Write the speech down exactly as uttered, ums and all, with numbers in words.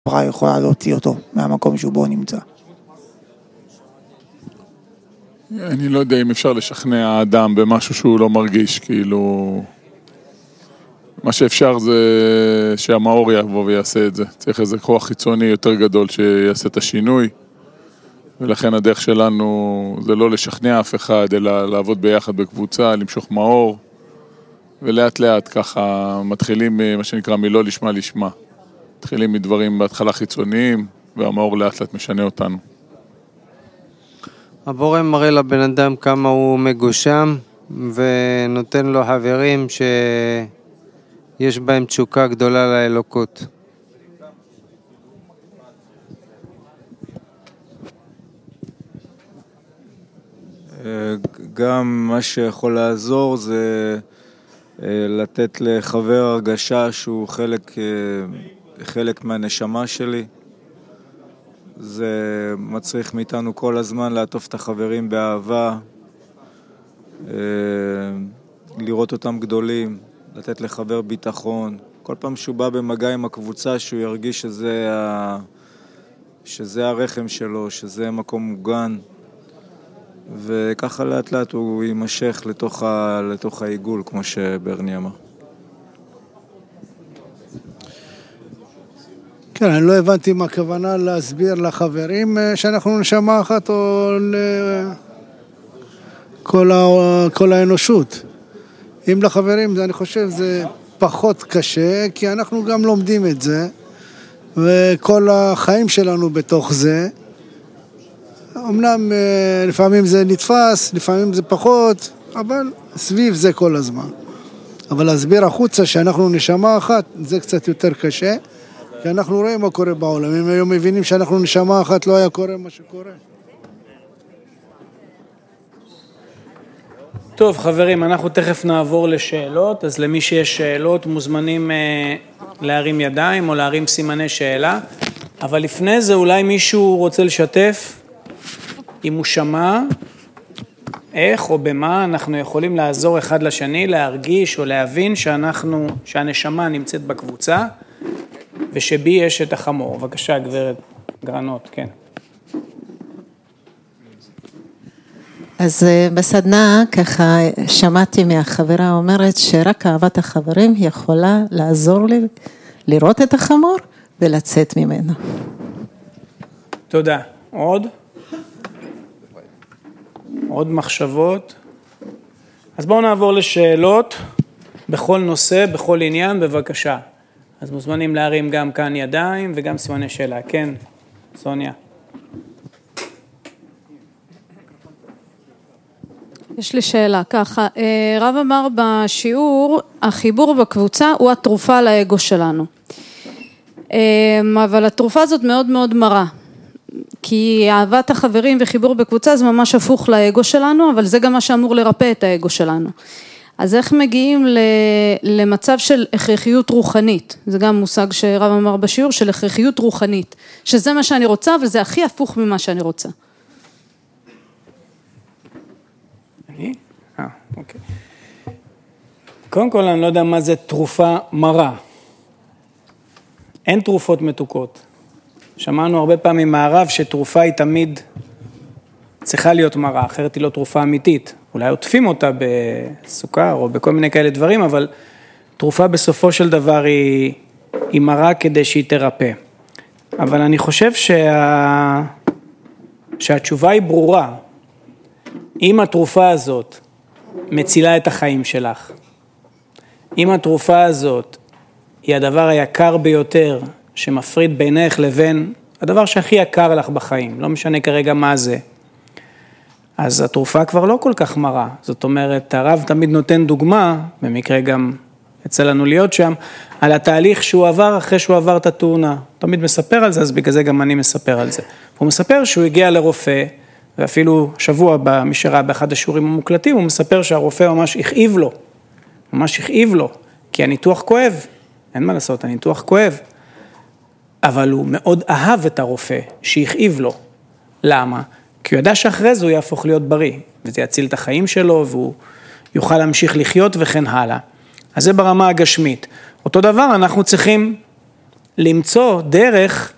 החברה יכולה להוציא אותו מהמקום שבו נמצא. אני לא יודע אם אפשר לשכנע האדם במשהו שהוא לא מרגיש, כאילו... מה שאפשר זה שהמאור יבוא ויעשה את זה. צריך איזה כוח חיצוני יותר גדול שיעשה את השינוי, ולכן הדרך שלנו זה לא לשכנע אף אחד, אלא לעבוד ביחד בקבוצה, למשוך מאור, ולאט לאט ככה מתחילים מה שנקרא מלא לשמה לשמה. מתחילים מדברים בהתחלה חיצוניים, והמאור לאט לאט משנה אותנו. הבורא מראה לבן אדם כמה הוא מגושם, ונותן לו חברים שיש בהם תשוקה גדולה לאלוקות. גם מה שיכול לעזור זה לתת לחבר הרגשה שהוא חלק, חלק מהנשמה שלי. זה מצריך מאיתנו כל הזמן לעטוף את החברים באהבה, לראות אותם גדולים, לתת לחבר ביטחון. כל פעם שהוא בא במגע עם הקבוצה, שהוא ירגיש שזה, ה... שזה הרחם שלו, שזה מקום מוגן. וככה לאט לאט הוא יימשך לתוך, ה... לתוך העיגול, כמו שברני אמר. כן, אני לא הבנתי מה הכוונה להסביר לחברים שאנחנו נשמה אחת או לכל ה... כל האנושות. אם לחברים, אני חושב, זה פחות קשה, כי אנחנו גם לומדים את זה, וכל החיים שלנו בתוך זה. אמנם לפעמים זה נתפס, לפעמים זה פחות, אבל סביב זה כל הזמן. אבל להסביר החוצה שאנחנו נשמה אחת, זה קצת יותר קשה, כי אנחנו רואים מה קורה בעולם. אם היום מבינים שאנחנו נשמה אחת, לא היה קורה מה שקורה. טוב חברים, אנחנו תכף נעבור לשאלות, אז למי שיש שאלות מוזמנים אה, להרים ידיים או להרים סימני שאלה, אבל לפני זה אולי מישהו רוצה לשתף אם הוא שמע איך או במה אנחנו יכולים לעזור אחד לשני, להרגיש או להבין שאנחנו, שהנשמה נמצאת בקבוצה ושבי יש את החמור. בבקשה גברת גרנות, כן. אז בסדנה ככה שמעתי מהחברה אומרת שרק אהבת החברים יכולה לעזור לי לראות את החמור ולצאת ממנו. תודה. עוד? עוד מחשבות? אז בואו נעבור לשאלות בכל נושא, בכל עניין, בבקשה. אז מוזמנים להרים גם כאן ידיים וגם סימני שאלה. כן, סוניה. יש לי שאלה, ככה, רב אמר בשיעור, החיבור בקבוצה הוא התרופה לאגו שלנו. אבל התרופה הזאת מאוד מאוד מרה, כי אהבת החברים וחיבור בקבוצה זה ממש הפוך לאגו שלנו, אבל זה גם מה שאמור לרפא את האגו שלנו. אז איך מגיעים למצב של הכרחיות רוחנית? זה גם מושג שרב אמר בשיעור, של הכרחיות רוחנית, שזה מה שאני רוצה, אבל זה הכי הפוך ממה שאני רוצה. אני? אה, אוקיי. קודם כל, אני לא יודע מה זה תרופה מרה. אין תרופות מתוקות. שמענו הרבה פעמים מהרב שתרופה היא תמיד צריכה להיות מרה, אחרת היא לא תרופה אמיתית. אולי עוטפים אותה בסוכר או בכל מיני כאלה דברים, אבל תרופה בסופו של דבר היא, היא מרה כדי שהיא תרפא. אבל אני חושב שה... שהתשובה היא ברורה. אם התרופה הזאת מצילה את החיים שלך, אם התרופה הזאת היא הדבר היקר ביותר שמפריד בינך לבין הדבר שהכי יקר לך בחיים, לא משנה כרגע מה זה, אז התרופה כבר לא כל כך מרה. זאת אומרת, הרב תמיד נותן דוגמה, במקרה גם יצא לנו להיות שם, על התהליך שהוא עבר אחרי שהוא עבר את התאונה. תמיד מספר על זה, אז בגלל זה גם אני מספר על זה. הוא מספר שהוא הגיע לרופא, ואפילו שבוע במי שראה באחד השיעורים המוקלטים, הוא מספר שהרופא ממש הכאיב לו, ממש הכאיב לו, כי הניתוח כואב, אין מה לעשות, הניתוח כואב, אבל הוא מאוד אהב את הרופא שהכאיב לו. למה? כי הוא ידע שאחרי זה הוא יהפוך להיות בריא, וזה יציל את החיים שלו, והוא יוכל להמשיך לחיות וכן הלאה. אז זה ברמה הגשמית. אותו דבר אנחנו צריכים למצוא דרך